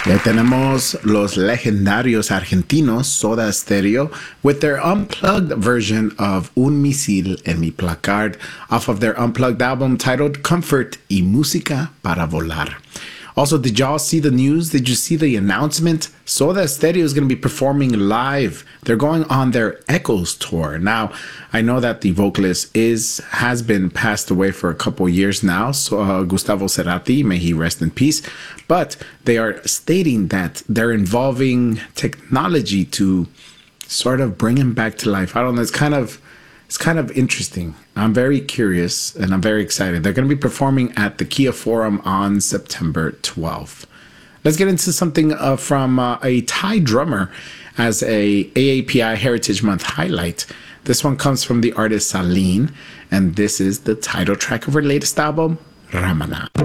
Y ahí tenemos los legendarios argentinos Soda Stereo with their unplugged version of Un Misil en Mi Placard off of their unplugged album titled Comfort y Música para Volar. Also, did y'all see the news? Did you see the announcement? Soda Stereo is going to be performing live. They're going on their Echoes tour. Now, I know that the vocalist has been passed away for a couple years now, so Gustavo Cerati, may he rest in peace. But they are stating that they're involving technology to sort of bring him back to life. I don't know. It's kind of interesting. I'm very curious and I'm very excited. They're going to be performing at the Kia Forum on September 12th. Let's get into something from a Thai drummer as a AAPI Heritage Month highlight. This one comes from the artist Saleen, and this is the title track of her latest album, Ramana.